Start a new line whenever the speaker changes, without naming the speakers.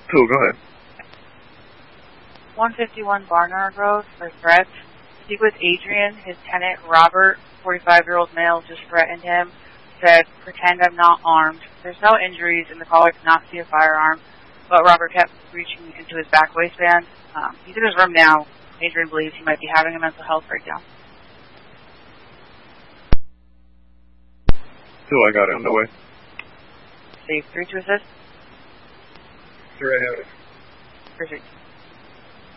Cool, go ahead.
151 Barnard Road for threats. Speak with Adrian. His tenant, Robert, 45-year-old male, just threatened him. Said, pretend I'm not armed. There's no injuries, and the caller did not see a firearm, but Robert kept reaching into his back waistband. He's in his room now. Adrian believes he might be having a mental health breakdown.
Cool, I got it on the way.
Save 3 to assist.
3, I have it.
Perfect.